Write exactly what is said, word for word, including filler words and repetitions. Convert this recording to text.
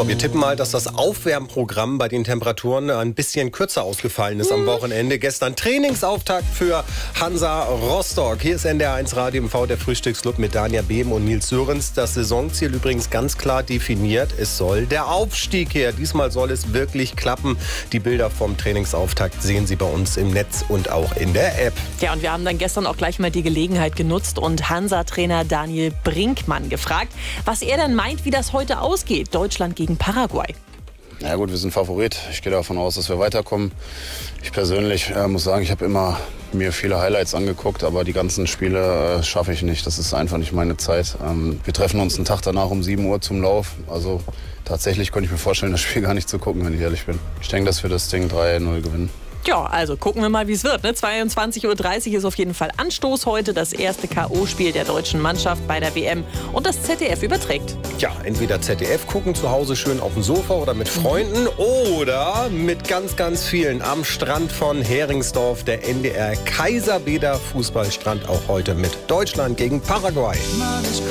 So, wir tippen mal, dass das Aufwärmprogramm bei den Temperaturen ein bisschen kürzer ausgefallen ist am Wochenende. Gestern Trainingsauftakt für Hansa Rostock. Hier ist N D R eins Radio M V, der Frühstücksclub mit Dania Behm und Nils Sörensen. Das Saisonziel übrigens ganz klar definiert. Es soll der Aufstieg her. Diesmal soll es wirklich klappen. Die Bilder vom Trainingsauftakt sehen Sie bei uns im Netz und auch in der App. Ja, und wir haben dann gestern auch gleich mal die Gelegenheit genutzt und Hansa-Trainer Daniel Brinkmann gefragt, was er denn meint, wie das heute ausgeht. Deutschland gegen Paraguay. Ja gut, wir sind Favorit. Ich gehe davon aus, dass wir weiterkommen. Ich persönlich äh, muss sagen, ich habe immer mir viele Highlights angeguckt, aber die ganzen Spiele äh, schaffe ich nicht. Das ist einfach nicht meine Zeit. Ähm, wir treffen uns einen Tag danach um sieben Uhr zum Lauf. Also tatsächlich konnte ich mir vorstellen, das Spiel gar nicht zu gucken, wenn ich ehrlich bin. Ich denke, dass wir das Ding drei null gewinnen. Ja, also gucken wir mal, wie es wird. Ne? zweiundzwanzig Uhr dreißig ist auf jeden Fall Anstoß heute. Das erste K O-Spiel der deutschen Mannschaft bei der W M. Und das Z D F überträgt. Ja, entweder Z D F gucken, zu Hause schön auf dem Sofa oder mit Freunden oder mit ganz, ganz vielen am Strand von Heringsdorf. Der N D R Kaiserbäder Fußballstrand auch heute mit Deutschland gegen Paraguay.